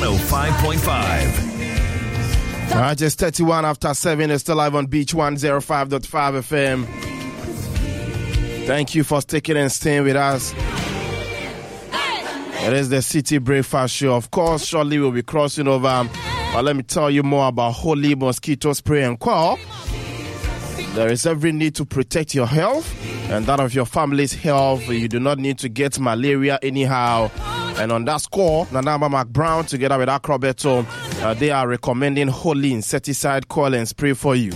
105.5. All right, just 31 after 7. It's still live on Beach 105.5 FM. Thank you for sticking and staying with us. It is the City Breakfast Show. Of course, shortly we'll be crossing over. But let me tell you more about Holy Mosquito Spray and Coil. There is every need to protect your health and that of your family's health. You do not need to get malaria anyhow. And on that score, Nanama McBrown together with Acrobeto, they are recommending Holy Insecticide Coil and Spray for you.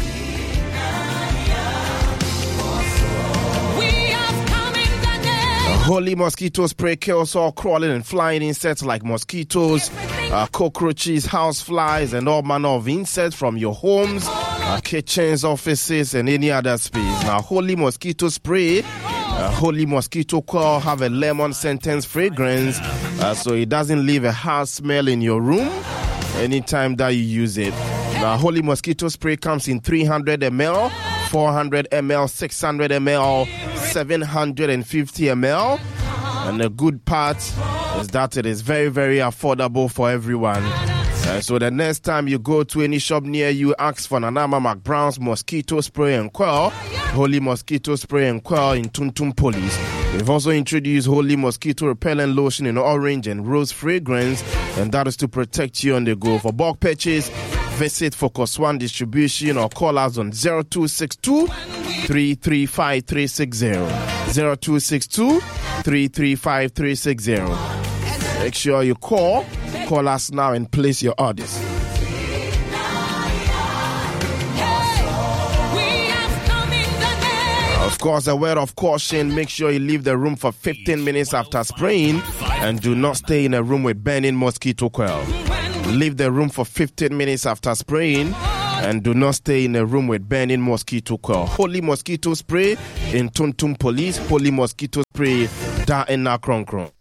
Holy Mosquito Spray kills all crawling and flying insects like mosquitoes, cockroaches, houseflies, and all manner of insects from your homes, kitchens, offices, and any other space. Now, Holy Mosquito Spray, Holy Mosquito Coil have a lemon scented fragrance, so it doesn't leave a harsh smell in your room anytime that you use it. Now, Holy Mosquito Spray comes in 300 ml, 400 ml, 600 ml, 750 ml. And the good part is that it is very, very affordable for everyone. So the next time you go to any shop near you, ask for Nanama McBrown's Mosquito Spray and Coil, Holy Mosquito Spray and Coil in Tuntum Police. We've also introduced Holy Mosquito Repellent Lotion in orange and rose fragrance, and that is to protect you on the go. For bulk purchase, visit Focus One Distribution or call us on 0262 335 360. 0262 335 360. Make sure you call us now and place your orders. Of course, a word of caution, make sure you leave the room for 15 minutes after spraying and do not stay in a room with burning mosquito coil. Leave the room for 15 minutes after spraying and do not stay in a room with burning mosquito coil. Holy Mosquito Spray in Tuntum Police, Holy Mosquito Spray da in Nakronkron.